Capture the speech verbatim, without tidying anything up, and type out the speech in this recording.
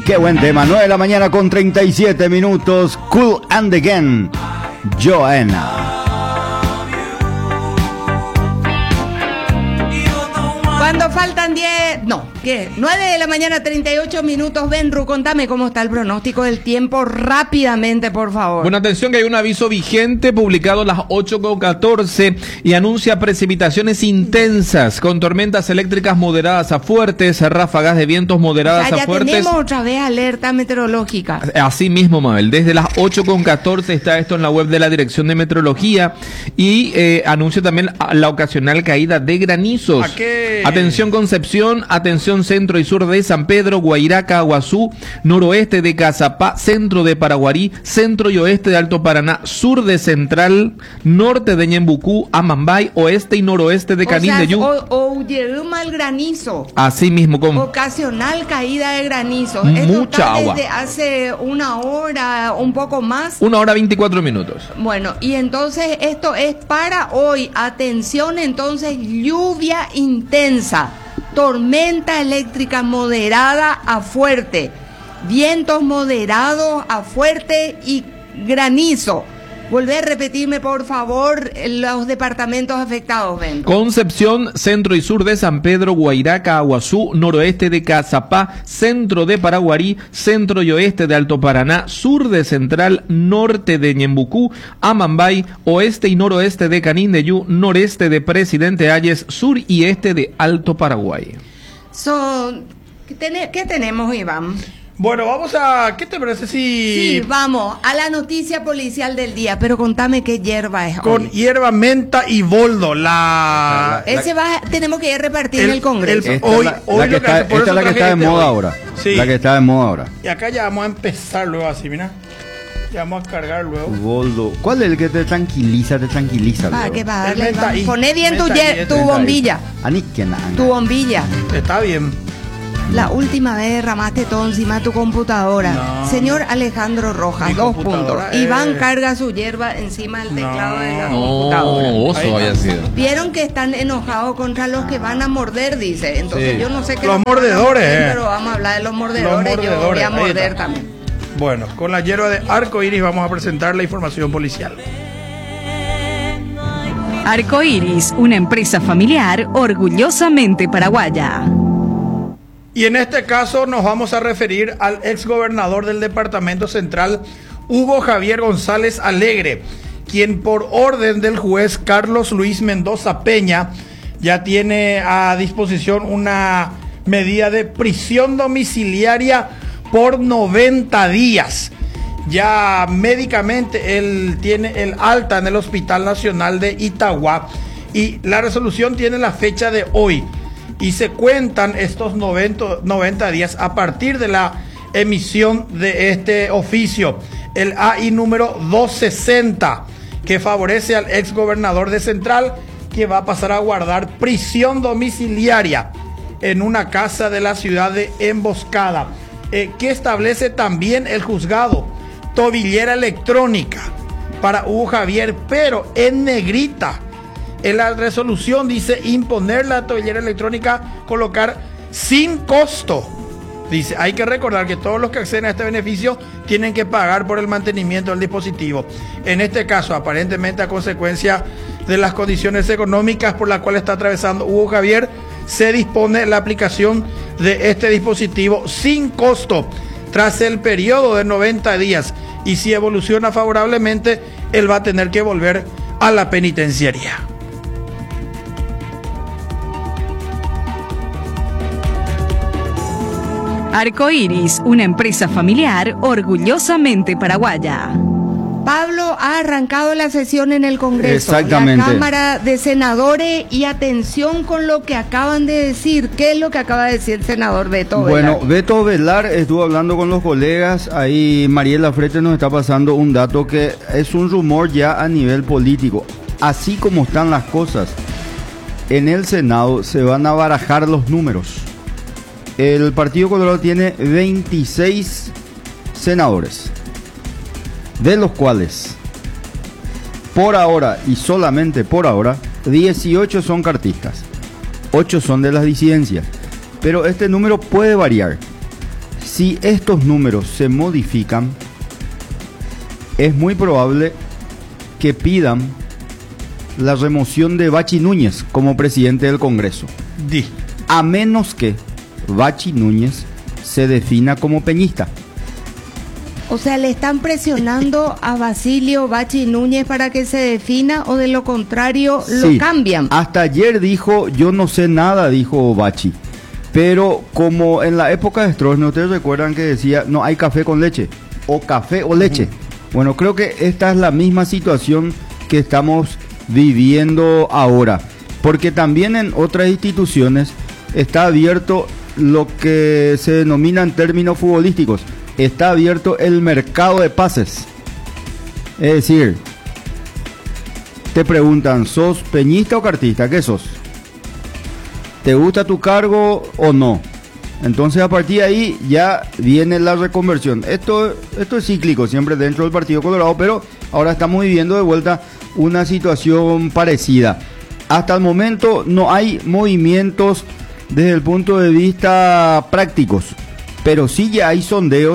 Qué buen tema, nueve de la mañana con treinta y siete minutos. Cool and Again, Joanna. Cuando faltan diez, no, ¿qué? nueve de la mañana, treinta y ocho minutos. Benru, contame cómo está el pronóstico del tiempo rápidamente, por favor. Bueno, atención que hay un aviso vigente publicado a las ocho con catorce y anuncia precipitaciones intensas con tormentas eléctricas moderadas a fuertes, ráfagas de vientos moderadas o sea, a ya fuertes. tenemos otra vez alerta meteorológica. Así mismo, Mabel, desde las ocho con catorce está esto en la web de la Dirección de Meteorología y eh, anuncia también la ocasional caída de granizos. ¿A qué? Atención Concepción, atención centro y sur de San Pedro, Guairaca, Aguazú, noroeste de Cazapá, centro de Paraguarí, centro y oeste de Alto Paraná, sur de Central, norte de Ñembucú, Amambay, oeste y noroeste de Canindeyú. O sea, o, o llegamos al granizo. Así mismo, con Ocasional caída de granizo. Mucha Esto está agua. Desde hace una hora, un poco más. una hora veinticuatro minutos. Bueno, y entonces esto es para hoy. Atención, entonces, lluvia intensa. Tormenta eléctrica moderada a fuerte, vientos moderados a fuerte y granizo. Volver a repetirme, por favor, los departamentos afectados, ven. Concepción, centro y sur de San Pedro, Guairaca, Aguazú, noroeste de Cazapá, centro de Paraguarí, centro y oeste de Alto Paraná, sur de Central, norte de Ñembucú, Amambay, oeste y noroeste de Canindeyú, noreste de Presidente Hayes, sur y este de Alto Paraguay. So, ¿qué, ten- ¿Qué tenemos, Iván? Bueno, vamos a... ¿Qué te parece si... Sí, vamos a la noticia policial del día, pero contame qué hierba es Con hoy. hierba, menta y boldo, la... Ese va, tenemos que ir a repartir El- en el Congreso. el- Esta Hoy- es la, hoy la lo que que está, hace- por esta es eso la que traje está de este moda hoy. ahora. Sí. La que está de moda ahora. Y acá ya vamos a empezar luego así, mira. Ya vamos a cargar luego. Boldo. ¿Cuál es el que te tranquiliza? Te tranquiliza. Ah, luego? ¿qué va a El darle, menta Iván? y- Poné bien tu, menta y hier- este tu menta y- bombilla. Ani que nada. Tu bombilla. Está bien. La última vez derramaste todo encima de tu computadora. No. Señor Alejandro Rojas, Mi dos puntos. computadora, eh. Iván carga su hierba encima del teclado de la No, computadora. oso Ahí haya está. sido. Vieron que están enojados contra los que van a morder, dice. Entonces Sí. yo no sé qué... Los es lo que van a mordedores, morder, eh. Pero vamos a hablar de los mordedores. Los Yo voy a mordedores, ahí morder está. también. Bueno, con la hierba de arco iris vamos a presentar la información policial. Arco Iris, una empresa familiar orgullosamente paraguaya. Y en este caso nos vamos a referir al exgobernador del Departamento Central, Hugo Javier González Alegre, quien por orden del juez Carlos Luis Mendoza Peña ya tiene a disposición una medida de prisión domiciliaria por noventa días. Ya médicamente él tiene el alta en el Hospital Nacional de Itagua y la resolución tiene la fecha de hoy. Y se cuentan estos noventa, noventa días a partir de la emisión de este oficio, el A I número doscientos sesenta, que favorece al ex gobernador de Central, que va a pasar a guardar prisión domiciliaria en una casa de la ciudad de Emboscada, eh, que establece también el juzgado tobillera electrónica para Hugo Javier, pero en negrita. En la resolución dice imponer la tobillera electrónica, colocar sin costo. Dice, hay que recordar que todos los que acceden a este beneficio tienen que pagar por el mantenimiento del dispositivo. En este caso, aparentemente a consecuencia de las condiciones económicas por las cuales está atravesando Hugo Javier, se dispone la aplicación de este dispositivo sin costo tras el periodo de noventa días. Y si evoluciona favorablemente, él va a tener que volver a la penitenciaría. Arco Iris, una empresa familiar orgullosamente paraguaya. Pablo, ha arrancado la sesión en el Congreso. Exactamente. La Cámara de Senadores, y atención con lo que acaban de decir. ¿Qué es lo que acaba de decir el senador Beto Velar? Bueno, Beto Velar estuvo hablando con los colegas. Ahí Mariela Frete nos está pasando un dato que es un rumor ya a nivel político. Así como están las cosas, en el Senado se van a barajar los números. El Partido Colorado tiene veintiséis senadores, de los cuales, por ahora y solamente por ahora, dieciocho son cartistas, ocho son de las disidencias. Pero este número puede variar. si estos números se modifican, es muy probable que pidan la remoción de Bachi Núñez como presidente del Congreso. Di. A menos que Bachi Núñez se defina como peñista. O sea, ¿le están presionando a Basilio Bachi Núñez para que se defina o de lo contrario lo Sí. cambian? Hasta ayer dijo, yo no sé nada, dijo Bachi. Pero como en la época de Stroessner, ustedes recuerdan que decía, no hay café con leche, o café o leche. Uh-huh. Bueno, creo que esta es la misma situación que estamos viviendo ahora. Porque también en otras instituciones está abierto lo que se denomina en términos futbolísticos, está abierto el mercado de pases. Es decir, te preguntan, ¿sos peñista o cartista? ¿Qué sos? ¿Te gusta tu cargo o no? Entonces a partir de ahí ya viene la reconversión. Esto, esto es cíclico, siempre dentro del Partido Colorado, pero ahora estamos viviendo de vuelta una situación parecida. Hasta el momento no hay movimientos desde el punto de vista prácticos, pero sí ya hay sondeos